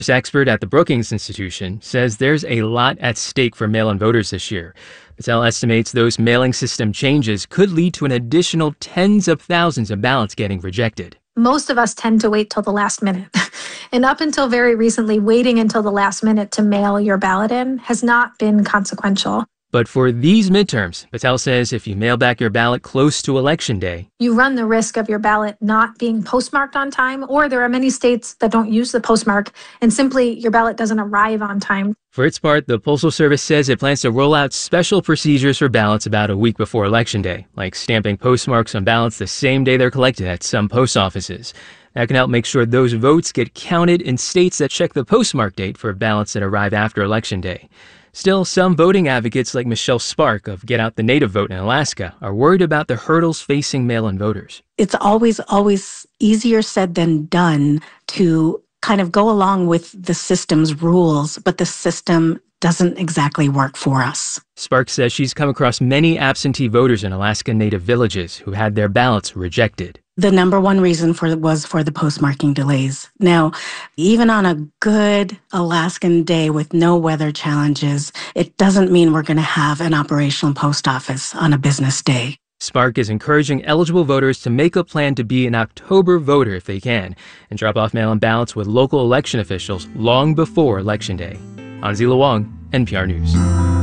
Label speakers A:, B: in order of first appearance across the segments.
A: This expert at the Brookings Institution says there's a lot at stake for mail-in voters this year. Patel estimates those mailing system changes could lead to an additional tens of thousands of ballots getting rejected.
B: Most of us tend to wait till the last minute. And up until very recently, waiting until the last minute to mail your ballot in has not been consequential.
A: But for these midterms, Patel says if you mail back your ballot close to Election Day,
B: you run the risk of your ballot not being postmarked on time, or there are many states that don't use the postmark, and simply your ballot doesn't arrive on time.
A: For its part, the Postal Service says it plans to roll out special procedures for ballots about a week before Election Day, like stamping postmarks on ballots the same day they're collected at some post offices. That can help make sure those votes get counted in states that check the postmark date for ballots that arrive after Election Day. Still, some voting advocates like Michelle Spark of Get Out the Native Vote in Alaska are worried about the hurdles facing mail-in voters.
C: It's always easier said than done to kind of go along with the system's rules, but the system doesn't exactly work for us.
A: Spark says she's come across many absentee voters in Alaska Native villages who had their ballots rejected.
C: The number one reason was for the postmarking delays. Now, even on a good Alaskan day with no weather challenges, it doesn't mean we're going to have an operational post office on a business day.
A: Spark is encouraging eligible voters to make a plan to be an October voter if they can, and drop off mail-in ballots with local election officials long before Election Day. Anzila Wong, NPR News.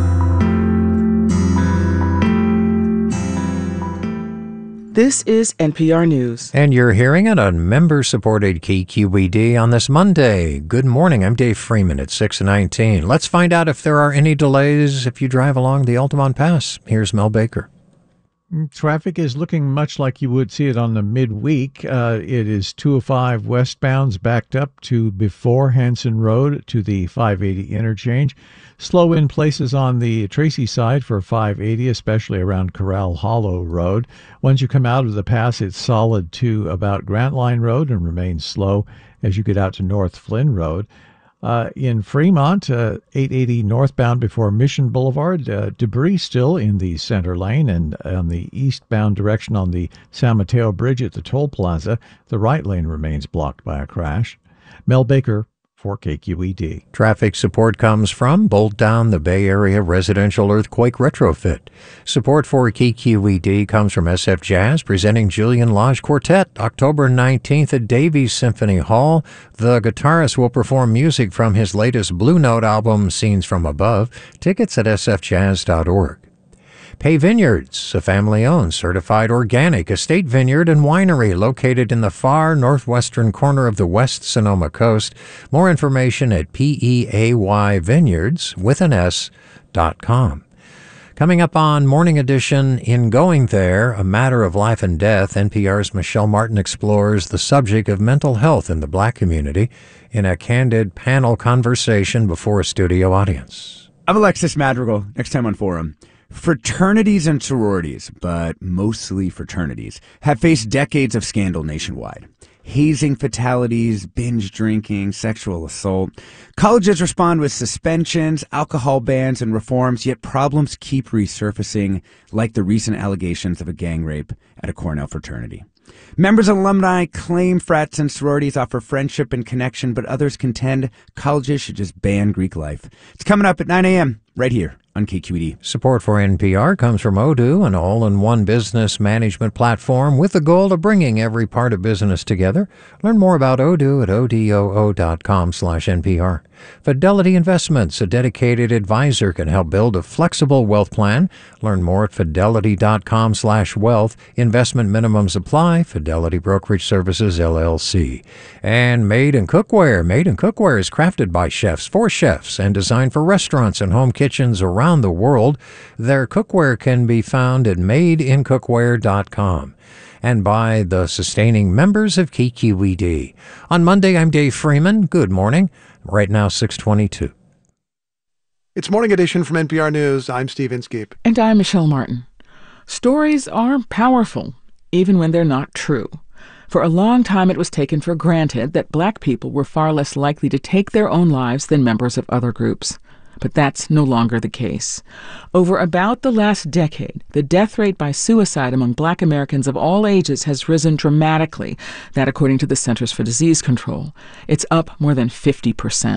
D: This is NPR News.
E: And you're hearing it on member-supported KQED on this Monday. Good morning. I'm Dave Freeman at 6:19. Let's find out if there are any delays if you drive along the Altamont Pass. Here's Mel Baker.
F: Traffic is looking much like you would see it on the midweek. It is 205 westbounds backed up to before Hanson Road to the 580 interchange. Slow in places on the Tracy side for 580, especially around Corral Hollow Road. Once you come out of the pass, it's solid to about Grant Line Road and remains slow as you get out to North Flynn Road. In Fremont, 880 northbound before Mission Boulevard, debris still in the center lane, and on the eastbound direction on the San Mateo Bridge at the toll plaza, the right lane remains blocked by a crash. Mel Baker for KQED.
E: Traffic support comes from Bolt Down, the Bay Area residential earthquake retrofit. Support for KQED comes from SF Jazz, presenting Julian Lage Quartet, October 19th at Davies Symphony Hall. The guitarist will perform music from his latest Blue Note album, Scenes from Above. Tickets at sfjazz.org. Pay Vineyards, a family-owned, certified organic estate vineyard and winery located in the far northwestern corner of the West Sonoma coast. More information at peayvineyards.com. Coming up on Morning Edition, in Going There, a matter of life and death, NPR's Michelle Martin explores the subject of mental health in the Black community in a candid panel conversation before a studio audience.
G: I'm Alexis Madrigal, next time on Forum. Fraternities and sororities, but mostly fraternities, have faced decades of scandal nationwide. Hazing fatalities, binge drinking, sexual assault. Colleges respond with suspensions, alcohol bans, and reforms, yet problems keep resurfacing, like the recent allegations of a gang rape at a Cornell fraternity. Members and alumni claim frats and sororities offer friendship and connection, but others contend colleges should just ban Greek life. It's coming up at 9 a.m. right here on KQED.
E: Support for NPR comes from Odoo, an all-in-one business management platform with the goal of bringing every part of business together. Learn more about Odoo at odoo.com/NPR. Fidelity Investments, a dedicated advisor, can help build a flexible wealth plan. Learn more at fidelity.com/wealth. Investment minimums apply. Fidelity Brokerage Services, LLC. And Made in Cookware. Made in Cookware is crafted by chefs for chefs and designed for restaurants and home kitchens around the world. Their cookware can be found at madeincookware.com. And by the sustaining members of KQED. On Monday, I'm Dave Freeman. Good morning. Right now, 6:22.
H: It's Morning Edition from NPR News. I'm Steve Inskeep.
D: And I'm Michelle Martin. Stories are powerful, even when they're not true. For a long time, it was taken for granted that Black people were far less likely to take their own lives than members of other groups. But that's no longer the case. Over about the last decade, the death rate by suicide among Black Americans of all ages has risen dramatically, that according to the Centers for Disease Control. It's up more than 50%.